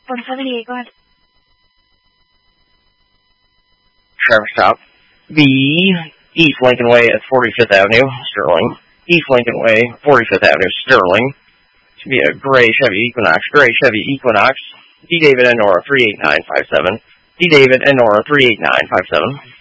178, go ahead. Traffic stop. B, East Lincoln Way at 45th Avenue, Sterling. East Lincoln Way, 45th Avenue, Sterling. Should be a gray Chevy Equinox. D. David and Nora 38957. D. David and Nora 38957.